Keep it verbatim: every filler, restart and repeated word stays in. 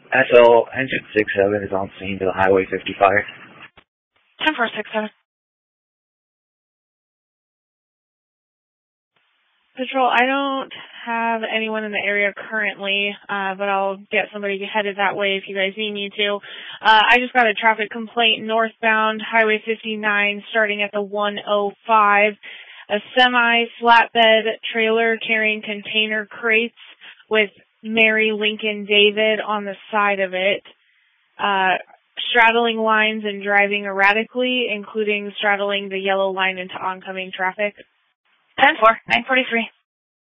S L engine six seven is on scene to the Highway fifty-five. ten four six seven. Patrol, I don't have anyone in the area currently, uh, but I'll get somebody headed that way if you guys need me to. Uh, I just got a traffic complaint northbound Highway fifty-nine starting at the one oh five. A semi-flatbed trailer carrying container crates with Mary Lincoln David on the side of it, uh, straddling lines and driving erratically, including straddling the yellow line into oncoming traffic. ten four, nine forty-three.